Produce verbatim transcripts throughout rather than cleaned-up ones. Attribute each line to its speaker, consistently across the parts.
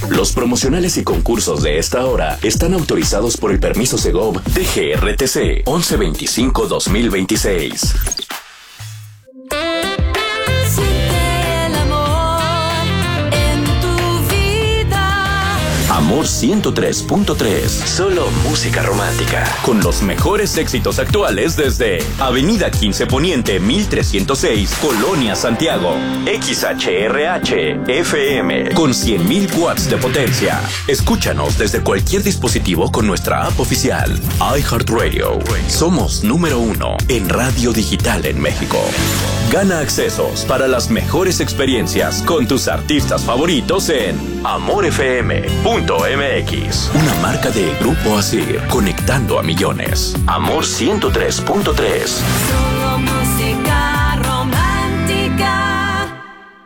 Speaker 1: Los promocionales y concursos de esta hora están autorizados por el permiso Segov D G R T C once veinticinco dos mil veintiséis. Amor ciento tres punto tres. Solo música romántica. Con los mejores éxitos actuales desde Avenida quince Poniente mil trescientos seis, Colonia Santiago. X H R H F M con cien mil watts de potencia. Escúchanos desde cualquier dispositivo con nuestra app oficial. iHeartRadio. Somos número uno en radio digital en México. Gana accesos para las mejores experiencias con tus artistas favoritos en amor f m punto m x. Una marca de Grupo Asir, conectando a millones. Amor ciento tres punto tres.
Speaker 2: Solo música romántica.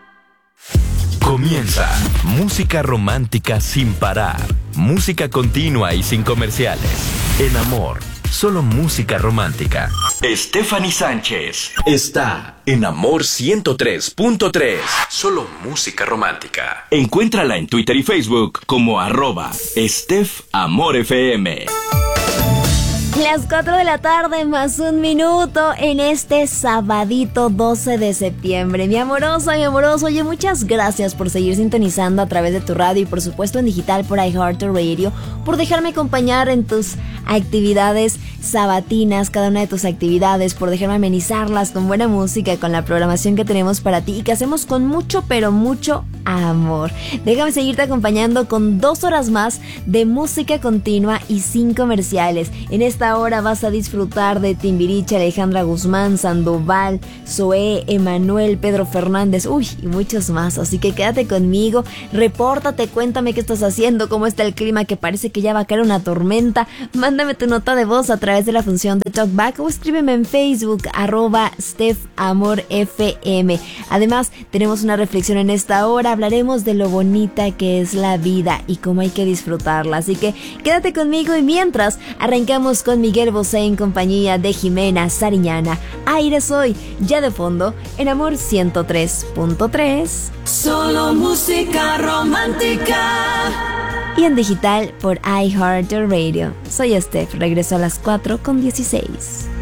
Speaker 3: Comienza Música Romántica sin parar. Música continua y sin comerciales. En Amor, solo música romántica.
Speaker 1: Stephanie Sánchez está en Amor ciento tres punto tres. Solo música romántica. Encuéntrala en Twitter y Facebook como arroba Steph Amor F M.
Speaker 4: Las cuatro de la tarde más un minuto en este sabadito doce de septiembre. Mi amorosa, mi amoroso, oye, muchas gracias por seguir sintonizando a través de tu radio y por supuesto en digital por iHeartRadio, por dejarme acompañar en tus actividades sabatinas, cada una de tus actividades, por dejarme amenizarlas con buena música, con la programación que tenemos para ti y que hacemos con mucho, pero mucho amor. Déjame seguirte acompañando con dos horas más de música continua y sin comerciales. En esta hora vas a disfrutar de Timbiriche, Alejandra Guzmán, Sandoval, Zoé, Emanuel, Pedro Fernández, uy, y muchos más. Así que quédate conmigo, repórtate, cuéntame qué estás haciendo, cómo está el clima, que parece que ya va a caer una tormenta. Mándame tu nota de voz a través de la función de Talkback o escríbeme en Facebook, arroba Steph Amor F M. Además, tenemos una reflexión en esta hora, hablaremos de lo bonita que es la vida y cómo hay que disfrutarla. Así que quédate conmigo y mientras arrancamos con Miguel Bosé en compañía de Jimena Sariñana. Aire Soy, ya de fondo, en Amor ciento tres punto tres.
Speaker 2: Solo música romántica.
Speaker 4: Y en digital por iHeartRadio. Soy Steph, regreso a las cuatro con dieciséis.